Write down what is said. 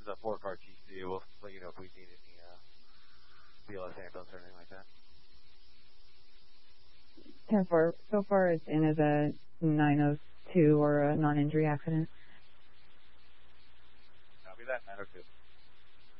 is a 4-car TC. We'll let you know if we need any BLS ambulance or anything like that. 10-4. So far it's in as a 902 or a non-injury accident. Copy that, 902.